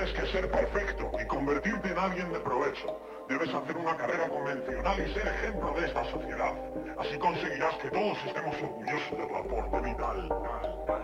tienes que ser perfecto y convertirte en alguien de provecho. Debes hacer una carrera convencional y ser ejemplo de esta sociedad. Así conseguirás que todos estemos orgullosos de tu aporte vital.